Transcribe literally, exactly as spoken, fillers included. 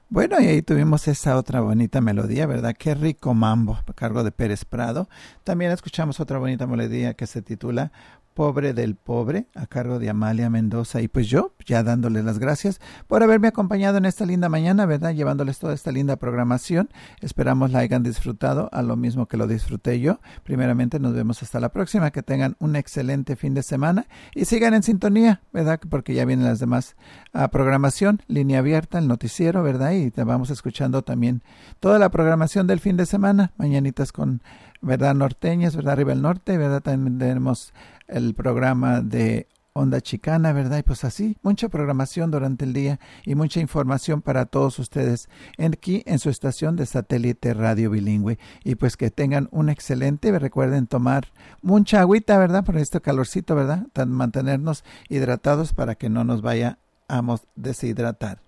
Bueno, y ahí tuvimos esa otra bonita melodía, ¿verdad? Qué rico mambo, a cargo de Pérez Prado. También escuchamos otra bonita melodía que se titula Pobre del Pobre, a cargo de Amalia Mendoza. Y pues yo, ya dándoles las gracias por haberme acompañado en esta linda mañana, ¿verdad? Llevándoles toda esta linda programación. Esperamos la hayan disfrutado a lo mismo que lo disfruté yo. Primeramente nos vemos hasta la próxima. Que tengan un excelente fin de semana y sigan en sintonía, ¿verdad? Porque ya vienen las demás uh, programación, línea abierta, el noticiero, ¿verdad? Y te vamos escuchando también toda la programación del fin de semana. Mañanitas con, ¿verdad? Norteñas, ¿verdad? Arriba el norte, ¿verdad? También tenemos el programa de Onda Chicana, ¿verdad? Y pues así, mucha programación durante el día y mucha información para todos ustedes aquí en su estación de satélite radio bilingüe. Y pues que tengan un excelente, recuerden tomar mucha agüita, ¿verdad? Por este calorcito, ¿verdad? Mantenernos hidratados para que no nos vaya a deshidratar.